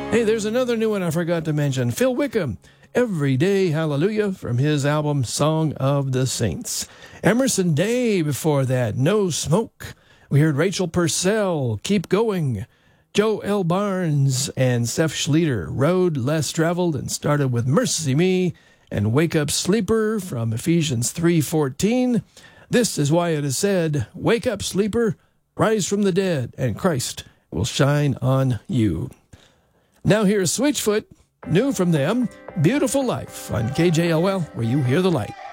Hey, there's another new one I forgot to mention. Phil Wickham, Every Day Hallelujah, from his album Song of the Saints. Emerson Day before that, No Smoke. We heard Rachel Purcell, Keep Going. Joe L. Barnes and Steph Schleter, Road Less Traveled, and started with Mercy Me and Wake Up Sleeper from Ephesians 3:14. This is why it is said, Wake up, sleeper, rise from the dead, and Christ will shine on you. Now here's Switchfoot, new from them, Beautiful Life on KJLL, where you hear the light.